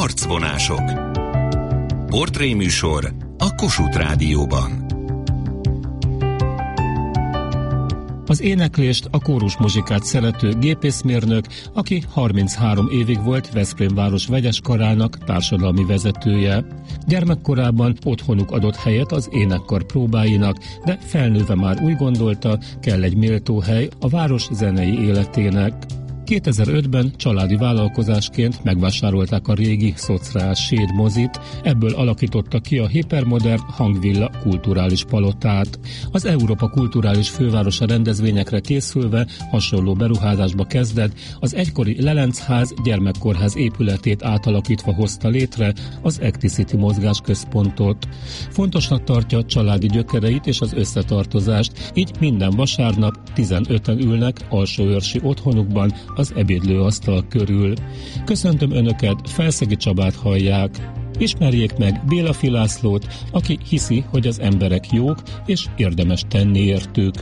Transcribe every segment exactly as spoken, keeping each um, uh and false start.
Arcvonások. Portréműsor a Kossuth Rádióban. Az éneklést, a kórusmuzsikát szerető gépészmérnök, aki harminchárom évig volt Veszprém város vegyes karának társadalmi vezetője. Gyermekkorában otthonuk adott helyet az énekkar próbáinak, de felnőve már úgy gondolta, kell egy méltó hely a város zenei életének. kétezer-ötben családi vállalkozásként megvásárolták a régi Szocreál Séd mozit, ebből alakította ki a hipermodern Hangvilla kulturális palotát. Az Európa kulturális fővárosa rendezvényekre készülve hasonló beruházásba kezdett, az egykori Lelencház gyermekkorház épületét átalakítva hozta létre az Acticity mozgásközpontot. Fontosnak tartja a családi gyökereit és az összetartozást, így minden vasárnap tizenöten ülnek alsóőrsi otthonukban az ebédlőasztal körül. Köszöntöm Önöket, Felszegi Csabát hallják. Ismerjék meg Bélafi Lászlót, aki hiszi, hogy az emberek jók, és érdemes tenni értük.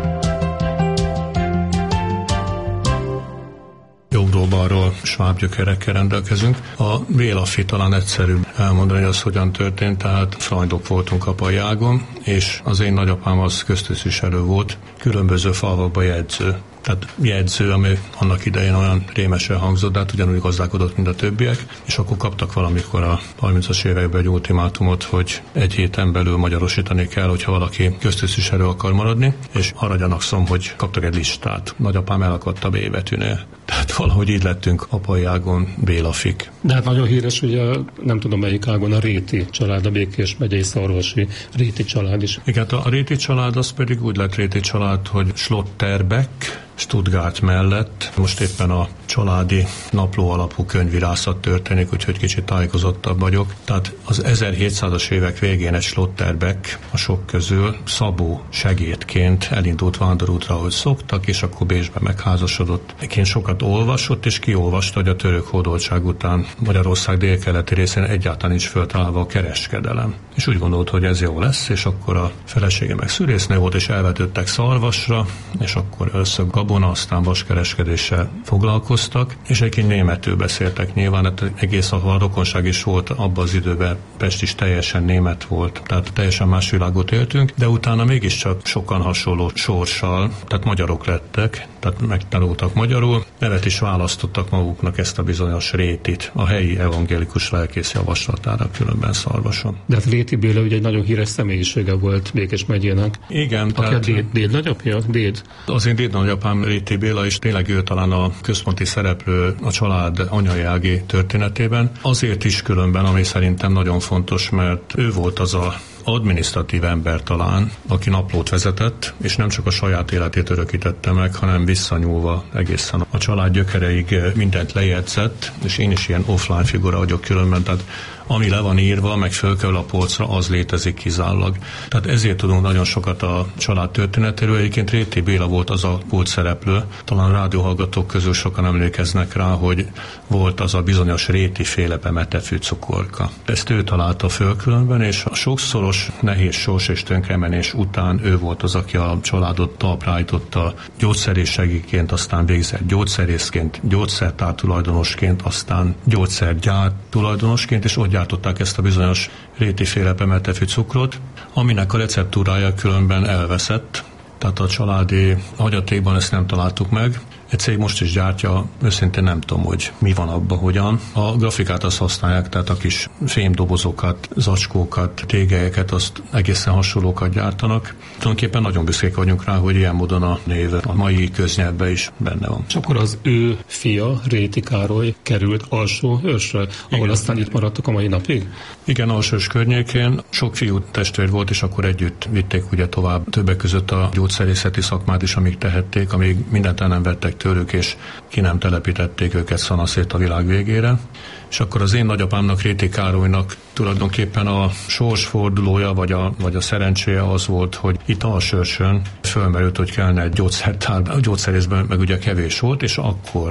Jobbról-balról sváb gyökerekkel rendelkezünk. A Bélafi talán egyszerűbb elmondani, hogy az hogyan történt, tehát szlajdok voltunk Apajágon, és az én nagyapám az köztisztviselő volt, különböző falvakban jegyző. Tehát jegyző, ami annak idején olyan rémesen hangzott, de hát ugyanúgy gazdálkodott, mint a többiek, és akkor kaptak valamikor a harmincas években egy ultimátumot, hogy egy héten belül magyarosítani kell, hogyha valaki köztisztviselő akar maradni, és arra gyanakszom, hogy kaptak egy listát. Nagyapám elakadt a B betűnél. Tehát valahogy így lettünk Apajágon Bélafik. De hát nagyon híres, ugye nem tudom melyik ágon a Réti család, a Békés megyei Szarvasi Réti család is. Igen, a Réti család az pedig úgy lett Réti család, hogy Schlotterbeck, Stuttgart mellett most éppen a családi napló alapú könyvírászat történik, úgyhogy kicsit tájékozottabb vagyok. Tehát az ezerhétszázas évek végén egy Schlotterbeck a sok közül Szabó segédként elindult vándorútra, ahogy szoktak, és akkor Bécsben megházasodott. Én sokat olvasott, és kiolvasta, hogy a török hódoltság után Magyarország délkeleti részén egyáltalán nincs föltalálva a kereskedelem. És úgy gondolt, hogy ez jó lesz, és akkor a felesége meg szűrésznő volt, és elvetődtek Szarvasra, és akkor először gabona, aztán vaskereskedéssel foglalkoztak, és egyébként németül beszéltek nyilván, hát egész a rokonság is volt abban az időben, Pest is teljesen német volt, tehát teljesen más világot éltünk, de utána mégiscsak sokan hasonló sorssal, tehát magyarok lettek, tehát megtanultak magyarul, nevet is választottak maguknak, ezt a bizonyos Rétit, a helyi evangélikus lelkész javaslatára, különben Szarvason. De hát Réti Béla ugye egy nagyon híres személyisége volt Békés megyének. Igen. Aki a déd, déd nagyapja? Déd. Az én déd nagyapám Réti Béla, és tényleg ő talán a központi szereplő a család anyai ági történetében. Azért is különben, ami szerintem nagyon fontos, mert ő volt az a adminisztratív ember talán, aki naplót vezetett, és nem csak a saját életét örökítette meg, hanem visszanyúlva egészen a család gyökereig mindent lejegyzett, és én is ilyen offline figura vagyok különben, tehát ami le van írva, meg fölkerül a polcra, az létezik kizárólag. Tehát ezért tudunk nagyon sokat a család történetéről. Egyébként Réti Béla volt az a kult szereplő, talán rádióhallgatók közül sokan emlékeznek rá, hogy volt az a bizonyos Réti féle bemetefű cukorka. Ezt ő találta föl különben, és a sokszoros nehéz sors és tönkremenés után ő volt az, aki a családot talpra állította gyógyszerészsegiként, aztán végzett gyógyszerészként, gyógyszertár tulajdonosként, aztán gyógyszergyár tulajdonosként, és ott gyártották ezt a bizonyos Réti-féle bemetefű cukrot, aminek a receptúrája különben elveszett, tehát a családi hagyatékban ezt nem találtuk meg. Egy cég most is gyártja, őszintén nem tudom, hogy mi van abban, hogyan. A grafikát azt használják, tehát a kis fémdobozokat, zacskókat, tégelyeket, azt egészen hasonlókat gyártanak. Tulajdonképpen nagyon büszkék vagyunk rá, hogy ilyen módon a név a mai köznyelvben is benne van. És akkor az ő fia, Réti Károly került alsó őrsre, ahol igen, aztán itt maradtak a mai napig? Igen, alsós környékén. Sok fiú testvér volt, és akkor együtt vitték ugye tovább. Többek között a gyógyszerészeti szakmát is, amíg tehették, amíg mindent el nem vettek tőlük, és ki nem telepítették őket szanaszét a világ végére. És akkor az én nagyapámnak, Réti Károlynak tulajdonképpen a sorsfordulója, vagy a, vagy a szerencséje az volt, hogy itt Alsőrsön fölmerült, hogy kellene egy gyógyszertár, a gyógyszerészben meg ugye kevés volt, és akkor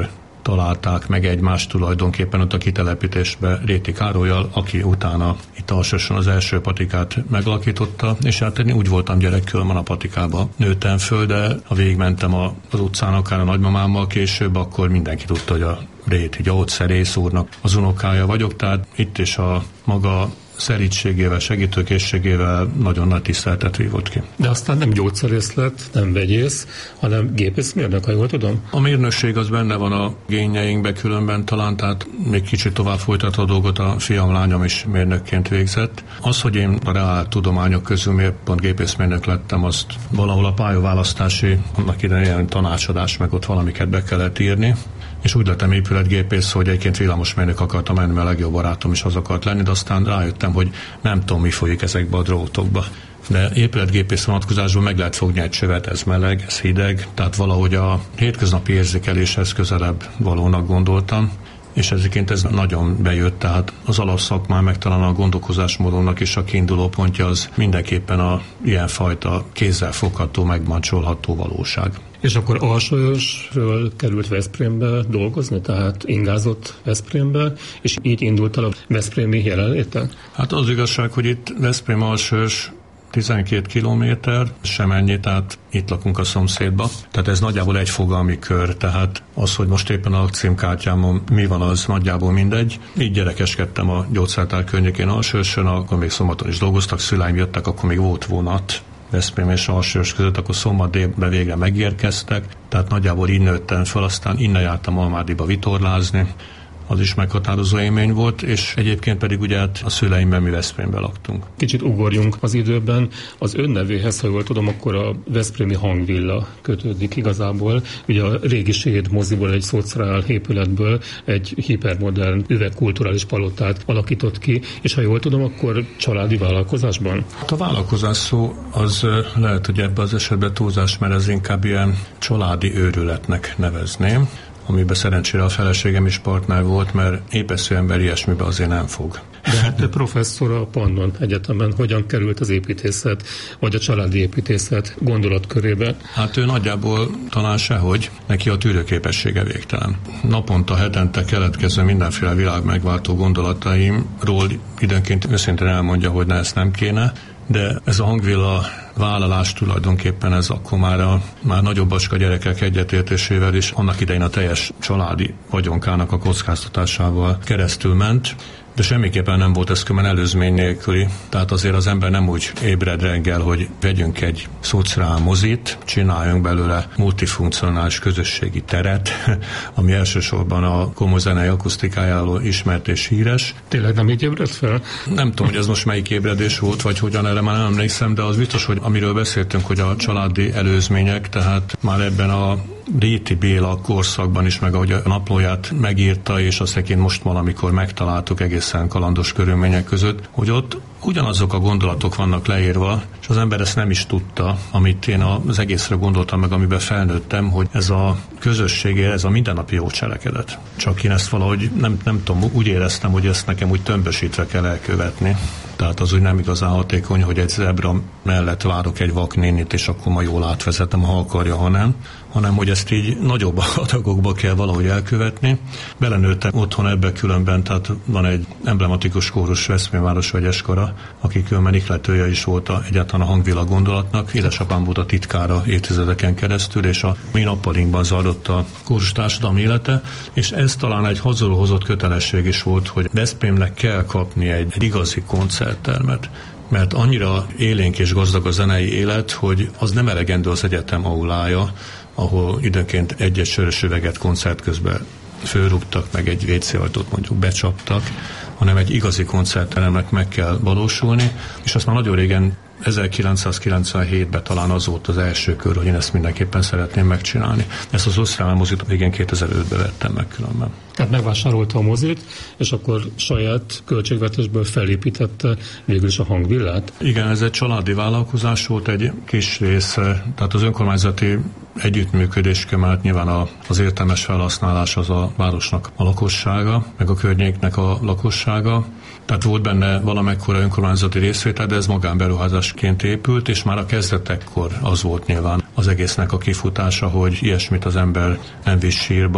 találták meg egymást tulajdonképpen ott a kitelepítésbe Réti Károllyal, aki utána itt Alsősön az első patikát megalakította, és hát én úgy voltam gyerek, különben a patikába nőttem föl, de ha végigmentem az utcán akár a nagymamámmal később, akkor mindenki tudta, hogy a Réti Gyógyszerész úrnak az unokája vagyok, tehát itt is a maga szerítségével, segítőkészségével nagyon nagy tiszteletet vívott ki. De aztán nem gyógyszerész lett, nem vegyész, hanem gépészmérnök, ha jól tudom? A mérnökség az benne van a génjeinkben különben talán, tehát még kicsit tovább folytatva a dolgot, a fiam, lányom is mérnökként végzett. Az, hogy én a reál tudományok közül miért pont gépészmérnök lettem, azt valahol a pályaválasztási, annak idején tanácsadás, meg ott valamiket be kellett írni. És úgy lettem épületgépész, hogy egyébként villamosmérnök akartam menni, mert a legjobb barátom is az akart lenni, de aztán rájöttem, hogy nem tudom, mi folyik ezekbe a drótokba. De épületgépész vonatkozásban meg lehet fogni egy csövet, ez meleg, ez hideg, tehát valahogy a hétköznapi érzékeléshez közelebb valónak gondoltam, és ezért ez nagyon bejött, tehát az alapszakmán meg talán a gondolkozásmódonnak is a kiinduló pontja az mindenképpen a ilyenfajta kézzel fogható, megmancsolható valóság. És akkor Alsóörsről került Veszprémbe dolgozni, tehát ingázott Veszprémbe, és így indult el a veszprémi jelenléte? Hát az igazság, hogy itt Veszprém Alsóörs tizenkét kilométer, semennyi, tehát itt lakunk a szomszédba. Tehát ez nagyjából egy fogalmi kör, tehát az, hogy most éppen a címkártyámon mi van, az nagyjából mindegy. Így gyerekeskedtem a gyógyszertár környékén Alsóörsön, akkor még szombaton is dolgoztak, szüleim jöttek, akkor még volt vonat Veszprém és Alsóörs között, akkor szombat délben végre megérkeztek, tehát nagyjából így nőttem fel, aztán innen jártam Almádiba vitorlázni, az is meghatározó élmény volt, és egyébként pedig ugye a szüleimmel mi Veszprémben laktunk. Kicsit ugorjunk az időben. Az ön nevéhez, ha jól tudom, akkor a veszprémi Hangvilla kötődik igazából. Ugye a régi Séd moziból, egy szociál épületből egy hipermodern üvegkulturális palotát alakított ki, és ha jól tudom, akkor családi vállalkozásban? A vállalkozás szó az lehet, hogy ebben az esetben túlzás, mert ez inkább ilyen családi őrületnek nevezném, amiben szerencsére a feleségem is partner volt, mert épesző ember ilyesmibe azért nem fog. De hát a professzor a Pannon Egyetemen hogyan került az építészet, vagy a családi építészet gondolatkörébe? Hát ő nagyjából talán sehogy, neki a tűrőképessége végtelen. Naponta, hetente keletkező mindenféle világ megváltó gondolataimról időnként őszintén elmondja, hogy ne, ezt nem kéne, de ez a Hangvilla vállalás tulajdonképpen ez akkor már a már nagyobb bacska gyerekek egyetértésével is annak idején a teljes családi vagyonkának a kockáztatásával keresztül ment, de semmiképpen nem volt ez különben előzmény nélküli. Tehát azért az ember nem úgy ébred reggel, hogy vegyünk egy szociál mozit, csináljunk belőle multifunkcionális közösségi teret, ami elsősorban a komoly zenei akusztikájáról ismert és híres. Tényleg nem így ébredt fel? Nem tudom, hogy ez most melyik ébredés volt, vagy hogyan, erre már nem emlékszem, de az biztos, hogy amiről beszéltünk, hogy a családi előzmények, tehát már ebben a Réti Béla korszakban is, meg ahogy a naplóját megírta, és azt egyébként most valamikor megtaláltuk egészen kalandos körülmények között, hogy ott ugyanazok a gondolatok vannak leírva, és az ember ezt nem is tudta, amit én az egészre gondoltam meg, amiben felnőttem, hogy ez a közössége, ez a mindennapi jó cselekedet. Csak én ezt valahogy nem, nem tudom, úgy éreztem, hogy ezt nekem úgy tömbösítve kell elkövetni. Tehát az úgy nem igazán hatékony, hogy egy zebra mellett várok egy vaknénit, és akkor ma jól átvezetem, ha akarja, ha nem, hanem hogy ezt így nagyobb adagokba kell valahogy elkövetni. Belenőttem otthon ebbe különben, tehát van egy emblematikus kórus, Veszprémváros Vegyeskara, aki különben ihletője is volt a, egyáltalán a Hangvilla gondolatnak. Édesapám volt a titkára évtizedeken keresztül, és a mi nappalinkban zajlott a kórus társadalmi élete, és ez talán egy hazulról hozott kötelesség is volt, hogy Veszprémnek kell kapni egy, egy igazi koncerttermet, mert annyira élénk és gazdag a zenei élet, hogy az nem elegendő az egyetem aulája, ahol időnként egy-egy sörös üveget koncert közben fölrúgtak, meg egy vé cé ajtót mondjuk becsaptak, hanem egy igazi koncertteremnek meg kell valósulni, és azt már nagyon régen, ezerkilencszázkilencvenhétben talán az volt az első kör, hogy én ezt mindenképpen szeretném megcsinálni. Ezt az osztrál mozit végén kétezer-ötben vettem meg különben. Tehát megvásárolta a mozit, és akkor saját költségvetésből felépítette végül is a Hangvillát? Igen, ez egy családi vállalkozás volt, egy kis része, tehát az önkormányzati együttműködés kemelt nyilván az értelmes felhasználás az a városnak a lakossága, meg a környéknek a lakossága. Tehát volt benne valamekkora önkormányzati részvétel, de ez magánberuházásként épült, és már a kezdetekkor az volt nyilván az egésznek a kifutása, hogy ilyesmit az ember nem visz sírba,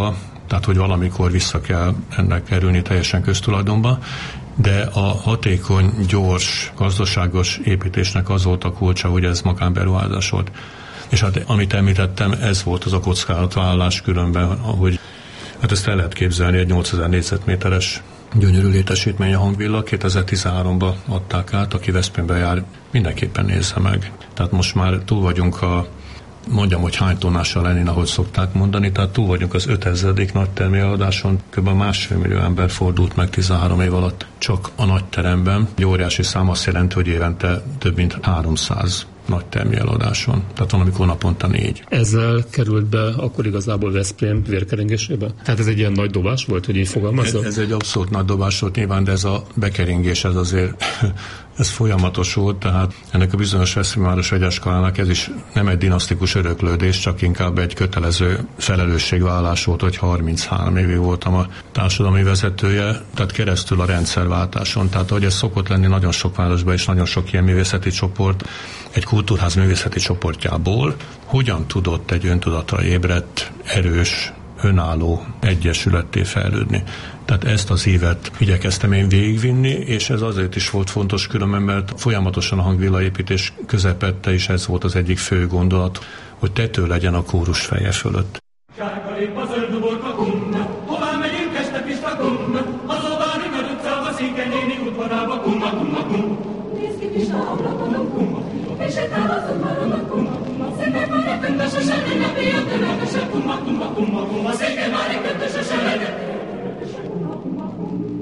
tehát hogy valamikor vissza kell ennek kerülni teljesen köztulajdonba, de a hatékony, gyors, gazdaságos építésnek az volt a kulcsa, hogy ez magánberuházás volt. És hát amit említettem, ez volt az a kockázatvállalás különben, ahogy hát ezt el lehet képzelni, egy nyolcezer négyzetméteres gyönyörű létesítmény a Hangvilla, kétezer-tizenháromban adták át, aki Veszprémbe jár, mindenképpen nézze meg. Tehát most már túl vagyunk a, mondjam, hogy hány tonnással lenni, ahogy szokták mondani, tehát túl vagyunk az ötezredik nagy terméladáson, kb. másfél millió ember fordult meg tizenhárom év alatt csak a nagyteremben. Egy óriási szám azt jelenti, hogy évente több mint háromszáz nagy terméladáson, tehát van, amikor naponta négy. Ezzel került be akkor igazából Veszprém vérkeringésébe? Tehát ez egy ilyen nagy dobás volt, hogy így fogalmazzak? Ez, ez egy abszolút nagy dobás volt nyilván, de ez a bekeringés, ez azért ez folyamatos volt, tehát ennek a bizonyos Veszprémváros vegyeskarinak ez is nem egy dinasztikus öröklődés, csak inkább egy kötelező felelősségvállalás volt, hogy harminchárom évig voltam a társadalmi vezetője, tehát keresztül a rendszerváltáson, tehát ahogy ez szokott lenni nagyon sok városban és nagyon sok ilyen művészeti csoport, egy kultúrház művészeti csoportjából hogyan tudott egy öntudatra ébredt, erős, önálló egyesületté fejlődni. Tehát ezt az évet igyekeztem én végigvinni, és ez azért is volt fontos különben, mert folyamatosan a Hangvilla építés közepette, és ez volt az egyik fő gondolat, hogy tető legyen a kórus feje fölött. Sárga lép a zöld uborka kum, hová megyünk este Pista kum, a Zobári Nagy utcába, Székely néni udvarába, kumma, kumma, kum. Nézd ki Pista ablakon, kum, és sétál az